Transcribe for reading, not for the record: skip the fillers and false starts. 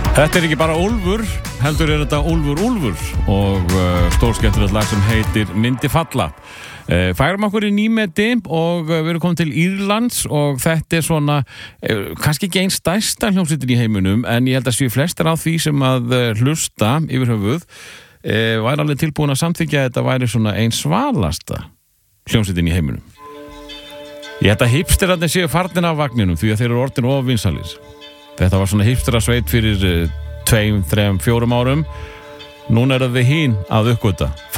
Þetta ekki bara Úlfur, heldur þetta Úlfur og stórskemmtilegt lag sem heitir Myndi falla. Færum okkur í nýmeti og við erum komin til Írlands og þetta svona, kannski ekki einn stærsta hljómsveitin í heiminum, en ég held að séu flestir á því sem að hlusta yfir höfuð, væri alveg tilbúin að samþykja að þetta væri svona einn svalasta hljómsveitin í heiminum. Ég held að hipsterarnir séu farnir af vagninum því að þeir eru orðin of vinsalir. Þetta var svona hipsterasveit fyrir 2, 3, 4 árum. Núna eru við hín að uppgöta